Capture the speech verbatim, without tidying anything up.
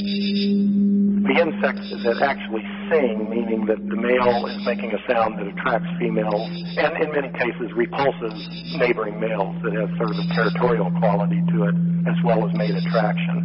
The insects that actually sing, meaning that the male is making a sound that attracts females, and in many cases repulses neighboring males that have sort of a territorial quality to it, as well as mate attraction.